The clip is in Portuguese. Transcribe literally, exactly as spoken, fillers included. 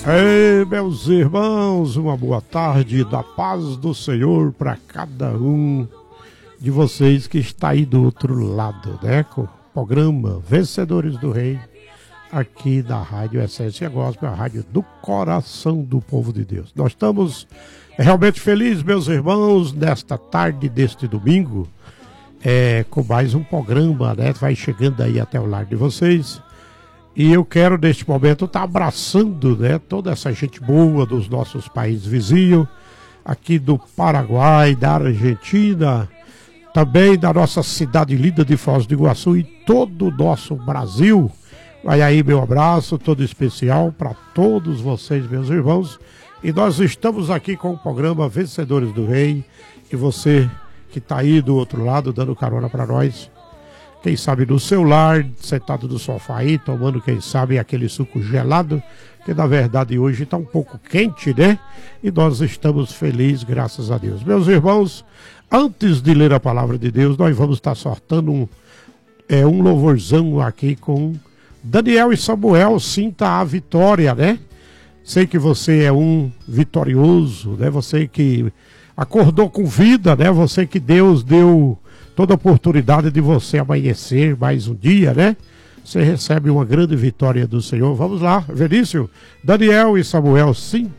Ei, meus irmãos, uma boa tarde da paz do Senhor para cada um de vocês que está aí do outro lado, né? Com o programa Vencedores do Rei, aqui da Rádio Essência Gospel, a rádio do coração do povo de Deus. Nós estamos realmente felizes, meus irmãos, nesta tarde deste domingo, é, com mais um programa, né? Vai chegando aí até o lar de vocês. E eu quero, neste momento, estar abraçando, né, toda essa gente boa dos nossos países vizinhos, aqui do Paraguai, da Argentina, também da nossa cidade linda de Foz do Iguaçu e todo o nosso Brasil. Vai aí meu abraço todo especial para todos vocês, meus irmãos. E nós estamos aqui com o programa Vencedores do Rei. E você que está aí do outro lado, dando carona para nós. Quem sabe no seu lar, sentado no sofá aí, tomando, quem sabe, aquele suco gelado, que na verdade hoje está um pouco quente, né? E nós estamos felizes, graças a Deus. Meus irmãos, antes de ler a palavra de Deus, nós vamos estar sortando um, é, um louvorzão aqui com Daniel e Samuel. Sinta a vitória, né? Sei que você é um vitorioso, né? Você que acordou com vida, né? Você que Deus deu toda a oportunidade de você amanhecer mais um dia, né? Você recebe uma grande vitória do Senhor. Vamos lá, Verício, Daniel e Samuel, sim.